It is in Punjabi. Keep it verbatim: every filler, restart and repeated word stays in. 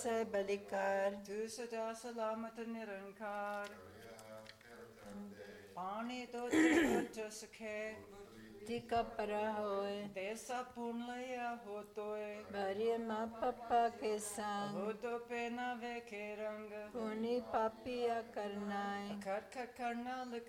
ਸੇ ਬਲਿਕਾਰ ਤੂੰ ਸਦਾ ਸਲਾਮਤ ਨਿਰੰਕਾਰ ਪਾਣੀ ਤੋਂ ਤੇ ਸਖੇ ਜੀ ਕਾ ਪਰਾ ਹੋਏ ਤੇ ਸਭ ਪੁੰਨ ਲਿਆ ਹੋ ਤੋਏ ਬਾਰੀ ਮਾ ਪਪਾ ਕੇ ਸੰਗ ਹੋ ਤੋ ਪੇ ਨਾ ਵੇਖੇ ਰੰਗ ਪੁਨੀ ਪਾਪੀਆ ਕਰਨਾਏ ਖਰ ਖਰ ਕਰਨਾ